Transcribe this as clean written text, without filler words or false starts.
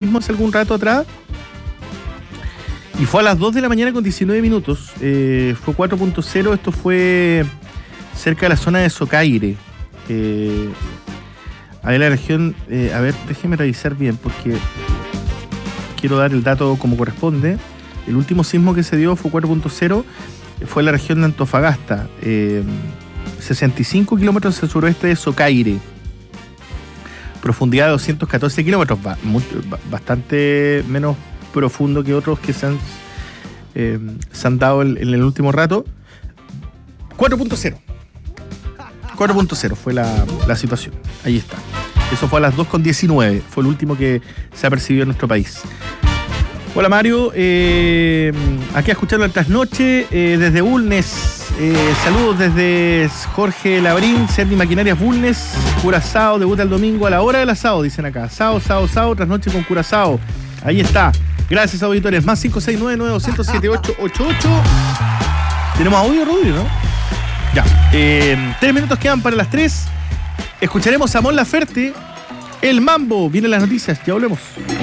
sismo hace algún rato atrás. Y fue a las 2 de la mañana con 19 minutos. Fue 4.0. Esto fue cerca de la zona de Socaire. Ahí la región... a ver, déjeme revisar bien porque quiero dar el dato como corresponde. El último sismo que se dio fue 4.0. Fue en la región de Antofagasta. 65 kilómetros al suroeste de Socaire. Profundidad de 214 kilómetros. Bastante menos profundo que otros que se han dado en el último rato. 4.0. 4.0 fue la situación. Ahí está. Eso fue a las 2.19. Fue el último que se ha percibido en nuestro país. Hola Mario, aquí a escucharlo en Trasnoche desde Bulnes. Saludos desde Jorge Labrín, Cerny Maquinarias Bulnes. Curazao debuta el domingo a la hora del asado, dicen acá. Sao, Trasnoche con Curazao. Ahí está. Gracias, auditores. Más 569-9200-7888. Tenemos audio, Rodrigo, ¿no? Ya. 3 minutos quedan para las 3. Escucharemos a Mon Laferte. El Mambo. Vienen las noticias. Ya volvemos.